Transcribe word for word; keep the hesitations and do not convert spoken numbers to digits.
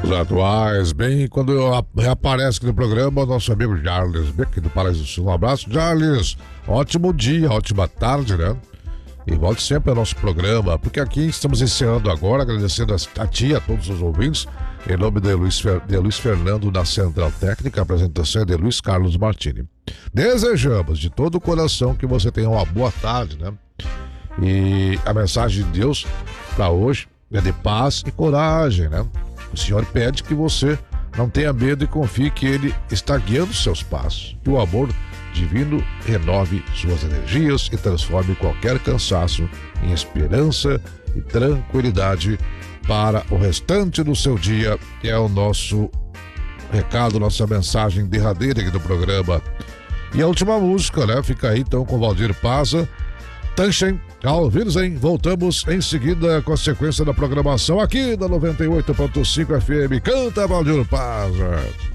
Os atuais, bem, quando reaparece aqui no programa, o nosso amigo Jarles, bem aqui do Paraíso do Sul. Um abraço, Jarles. Ótimo dia, ótima tarde, né? E volte sempre ao nosso programa, porque aqui estamos encerrando agora, agradecendo a ti, a todos os ouvintes, em nome de Luiz, de Luiz Fernando na Central Técnica, a apresentação é de Luiz Carlos Martini. Desejamos de todo o coração que você tenha uma boa tarde, né? E a mensagem de Deus para hoje é de paz e coragem, né? O Senhor pede que você não tenha medo e confie que Ele está guiando seus passos. Que o amor divino renove suas energias e transforme qualquer cansaço em esperança e tranquilidade para o restante do seu dia. É o nosso recado, nossa mensagem derradeira aqui do programa. E a última música, né? Fica aí então com Valdir Paza, Tanchen, ao Virzen. Voltamos em seguida com a sequência da programação aqui da noventa e oito ponto cinco F M. Canta, Valdir Paza.